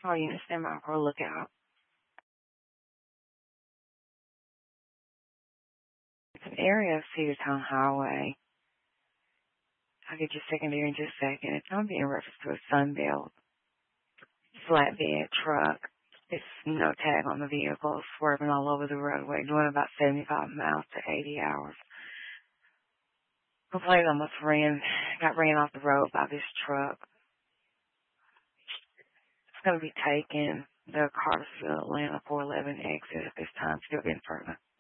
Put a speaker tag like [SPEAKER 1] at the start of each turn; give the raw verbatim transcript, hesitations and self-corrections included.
[SPEAKER 1] Oh, you stand by for a lookout. It's an area of Cedartown Highway. I'll get your secondary in just a second. It's going to be in reference to a Sunbelt flatbed truck. It's no tag on the vehicle, swerving all over the roadway, doing about seventy-five miles to eighty hours. Complaint almost ran, got ran off the road by this truck. It's going to be taken the Cartersville, Atlanta four eleven exit at this time, still getting further.